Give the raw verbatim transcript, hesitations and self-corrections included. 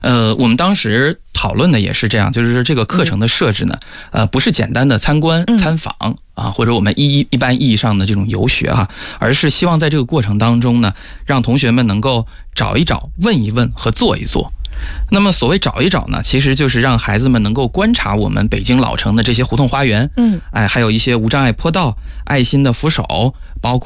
呃，我们当时讨论的也是这样，就是说这个课程的设置呢，呃，不是简单的参观、参访啊，或者我们一一般意义上的这种游学哈，而是希望在这个过程当中呢，让同学们能够找一找、问一问和做一做。那么所谓找一找呢，其实就是让孩子们能够观察我们北京老城的这些胡同花园，嗯，哎，还有一些无障碍坡道、爱心的扶手，包括